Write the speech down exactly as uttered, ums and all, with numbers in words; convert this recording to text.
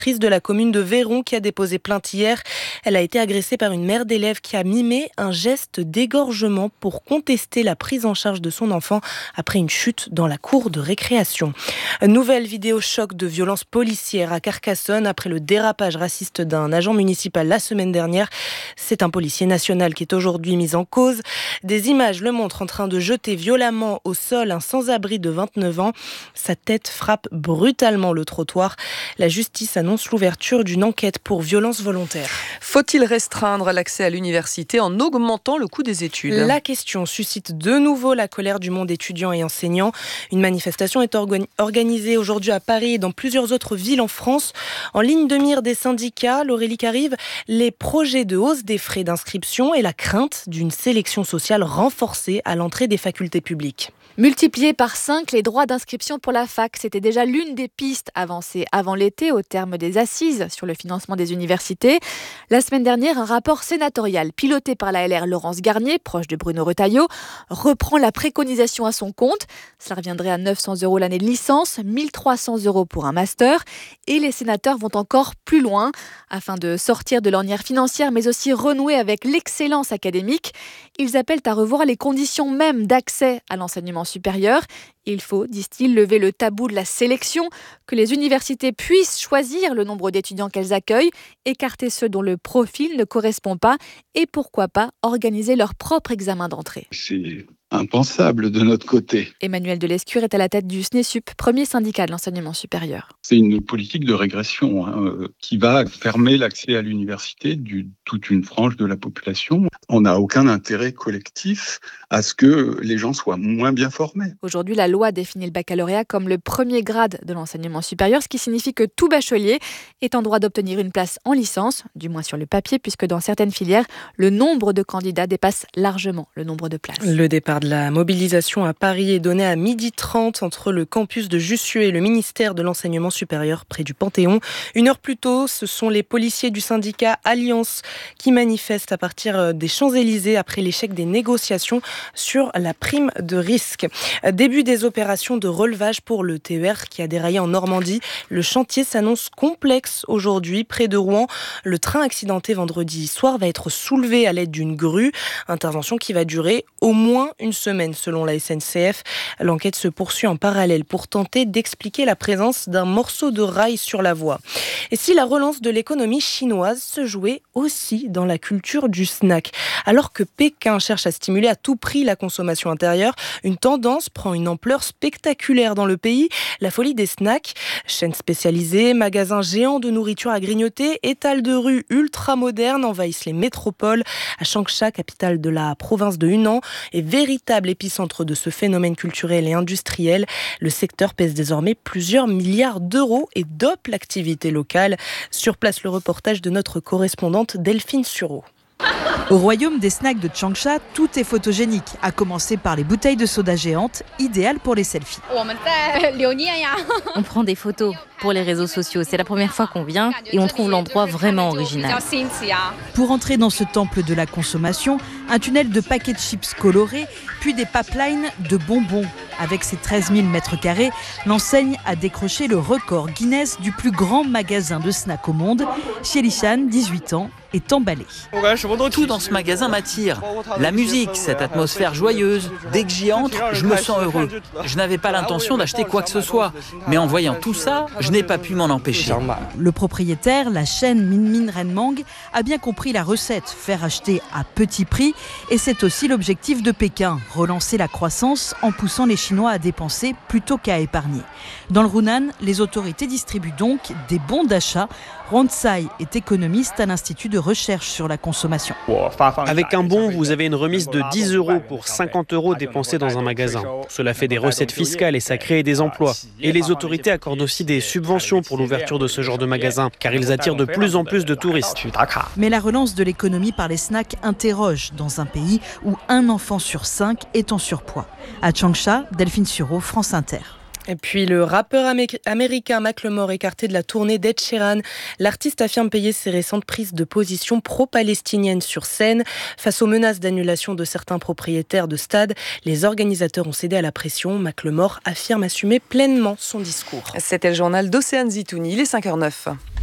de la commune de Véron qui a déposé plainte hier. Elle a été agressée par une mère d'élève qui a mimé un geste d'égorgement pour contester la prise en charge de son enfant après une chute dans la cour de récréation. Nouvelle vidéo choc de violence policière à Carcassonne après le dérapage raciste d'un agent municipal la semaine dernière. C'est un policier national qui est aujourd'hui mis en cause. Des images le montrent en train de jeter violemment au sol un sans-abri de vingt-neuf ans. Sa tête frappe brutalement le trottoir. La justice annonce l'ouverture d'une enquête pour violence volontaire. Faut-il restreindre l'accès à l'université en augmentant le coût des études ? La question suscite de nouveau la colère du monde étudiant et enseignant. Une manifestation est organ- organisée aujourd'hui à Paris et dans plusieurs autres villes en France. En ligne de mire des syndicats, Laurélie Carive, les projets de hausse des frais d'inscription et la crainte d'une sélection sociale renforcée à l'entrée des facultés publiques. Multiplier par cinq les droits d'inscription pour la fac, c'était déjà l'une des pistes avancées avant l'été au terme des assises sur le financement des universités. La semaine dernière, un rapport sénatorial piloté par la L R Laurence Garnier, proche de Bruno Retailleau, reprend la préconisation à son compte. Cela reviendrait à neuf cents euros l'année de licence, mille trois cents euros pour un master. Et les sénateurs vont encore plus loin afin de sortir de l'ornière financière, mais aussi renouer avec l'excellence académique. Ils appellent à revoir les conditions même d'accès à l'enseignement supérieur. Il faut, disent-ils, lever le tabou de la sélection, que les universités puissent choisir le nombre d'étudiants qu'elles accueillent, écarter ceux dont le profil ne correspond pas et pourquoi pas organiser leur propre examen d'entrée. C'est impensable de notre côté. Emmanuel Delescure est à la tête du SNESUP, premier syndicat de l'enseignement supérieur. C'est une politique de régression hein, euh, qui va fermer l'accès à l'université de toute une frange de la population. On n'a aucun intérêt collectif à ce que les gens soient moins bien formés. Aujourd'hui, la loi définit le baccalauréat comme le premier grade de l'enseignement supérieur, ce qui signifie que tout bachelier est en droit d'obtenir une place en licence, du moins sur le papier, puisque dans certaines filières, le nombre de candidats dépasse largement le nombre de places. Le départ de la mobilisation à Paris est donné à midi trente entre le campus de Jussieu et le ministère de l'Enseignement supérieur près du Panthéon. Une heure plus tôt, ce sont les policiers du syndicat Alliance qui manifestent à partir des Champs-Élysées après l'échec des négociations sur la prime de risque. Début des opérations de relevage pour le T E R qui a déraillé en Normandie. Le chantier s'annonce complexe aujourd'hui près de Rouen. Le train accidenté vendredi soir va être soulevé à l'aide d'une grue. Intervention qui va durer au moins une semaine selon la S N C F. L'enquête se poursuit en parallèle pour tenter d'expliquer la présence d'un morceau de rail sur la voie. Et si la relance de l'économie chinoise se jouait aussi dans la culture du snack. Alors que Pékin cherche à stimuler à tout prix la consommation intérieure, une tendance prend une ampleur spectaculaire dans le pays. La folie des snacks, chaînes spécialisées, magasins géants de nourriture à grignoter, étals de rue ultra modernes envahissent les métropoles. À Changsha, capitale de la province de Hunan, est véritable épicentre de ce phénomène culturel et industriel. Le secteur pèse désormais plusieurs milliards d'euros et dope l'activité locale. Sur place, le reportage de notre correspondante Delphine Sureau. Au royaume des snacks de Changsha, tout est photogénique, à commencer par les bouteilles de soda géantes, idéales pour les selfies. On prend des photos pour les réseaux sociaux. C'est la première fois qu'on vient et on trouve l'endroit vraiment original. Pour entrer dans ce temple de la consommation, un tunnel de paquets de chips colorés, puis des pipelines de bonbons. Avec ses treize mille mètres carrés, l'enseigne a décroché le record Guinness du plus grand magasin de snacks au monde. Xielishan, dix-huit ans, est emballé. Tout dans ce magasin m'attire. La musique, cette atmosphère joyeuse. Dès que j'y entre, je me sens heureux. Je n'avais pas l'intention d'acheter quoi que ce soit. Mais en voyant tout ça, je n'ai pas pu m'en empêcher. Le propriétaire, la chaîne Min Min Renmang, a bien compris la recette, faire acheter à petit prix. Et c'est aussi l'objectif de Pékin, relancer la croissance en poussant les Chinois à dépenser plutôt qu'à épargner. Dans le Hunan, les autorités distribuent donc des bons d'achat. Ron Tsai est économiste à l'Institut de recherche sur la consommation. Avec un bon, vous avez une remise de dix euros pour cinquante euros dépensés dans un magasin. Cela fait des recettes fiscales et ça crée des emplois. Et les autorités accordent aussi des subventions pour l'ouverture de ce genre de magasin, car ils attirent de plus en plus de touristes. Mais la relance de l'économie par les snacks interroge dans un pays où un enfant sur cinq est en surpoids. À Changsha, Delphine Sureau, France Inter. Et puis le rappeur amé- américain Macklemore écarté de la tournée d'Ed Sheeran. L'artiste affirme payer ses récentes prises de position pro-palestinienne sur scène. Face aux menaces d'annulation de certains propriétaires de stades, les organisateurs ont cédé à la pression. Macklemore affirme assumer pleinement son discours. C'était le journal d'Océane Zitouni, il est cinq heures zéro neuf.